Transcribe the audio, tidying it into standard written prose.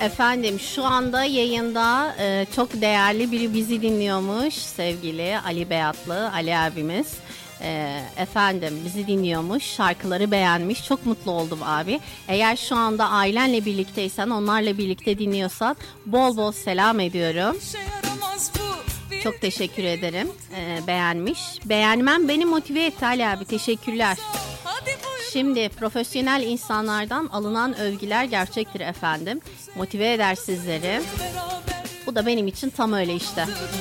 Efendim şu anda yayında çok değerli biri bizi dinliyormuş, sevgili Ali Beyatlı, Ali abimiz. Efendim bizi dinliyormuş, şarkıları beğenmiş, çok mutlu oldum abi. Eğer şu anda ailenle birlikteysen, onlarla birlikte dinliyorsan bol bol selam ediyorum. Çok teşekkür ederim. Beğenmiş. Beğenmem beni motive etti Ali abi, teşekkürler. Şimdi profesyonel insanlardan alınan övgüler gerçektir efendim. Motive eder sizleri. Bu da benim için tam öyle işte.